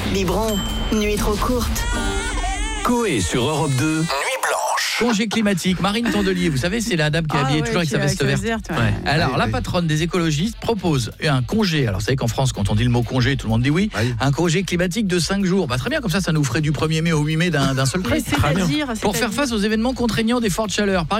Biberon, nuit trop courte. Coé sur Europe 2, Nuit Blanche. Congé climatique. Marine Tondelier, vous savez, c'est la dame qui est habillée toujours avec sa veste verte. Ouais. Alors, la patronne des écologistes propose un congé. Alors, vous savez qu'en France, quand on dit le mot congé, tout le monde dit oui. Un congé climatique de 5 jours. Bah, très bien, comme ça nous ferait du 1er mai au 8 mai d'un seul trait. C'est-à-dire, Pour faire face aux événements contraignants des fortes chaleurs.